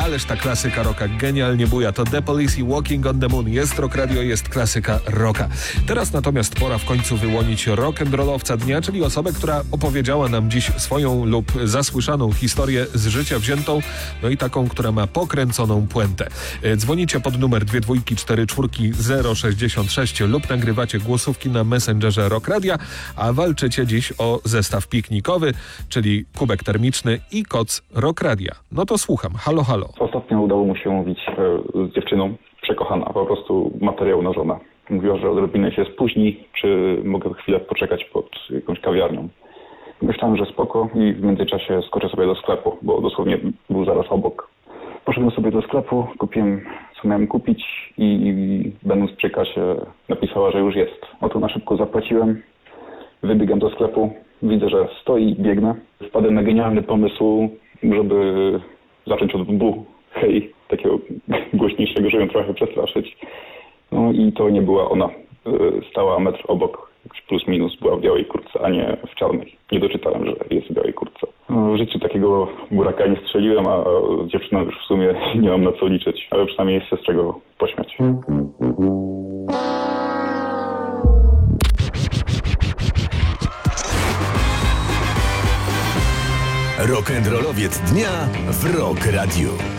ależ ta klasyka rocka genialnie buja. To The Police i Walking on the Moon. Jest Rock Radio, jest klasyka rocka. Teraz natomiast pora w końcu wyłonić rock'n'rollowca dnia, czyli osobę, która opowiedziała nam dziś swoją lub zasłyszaną historię z życia wziętą, no i taką, która ma pokręconą puentę. Dzwonicie pod numer 2244066 lub nagrywacie głosówki na Messengerze Rock Radia, a walczycie dziś o zestaw piknikowy, czyli kubek termiczny i koc Rock Radia. No to słucham. Halo, halo. Ostatnio udało mu się mówić z dziewczyną, przekochana, po prostu materiał na żonę. Mówiła, że odrobinę się spóźni, czy mogę chwilę poczekać pod jakąś kawiarnią. Myślałem, że spoko i w międzyczasie skoczę sobie do sklepu, bo dosłownie był zaraz obok. Poszedłem sobie do sklepu, kupiłem co miałem kupić i będąc przy kasie napisała, że już jest. Oto na szybko zapłaciłem, wybiegam do sklepu, widzę, że stoi i biegnę. Wpadłem na genialny pomysł, żeby zacząć od bu, hej, takiego głośniejszego, żeby ją trochę przestraszyć. No i to nie była ona. Stała metr obok, plus minus, była w białej kurtce, a nie w czarnej. Nie doczytałem, że jest w białej kurtce. No, w życiu takiego buraka nie strzeliłem, a z dziewczyną już w sumie nie mam na co liczyć, ale przynajmniej jest się z czego pośmiać. Rock'n'rollowiec dnia w Rock Radio.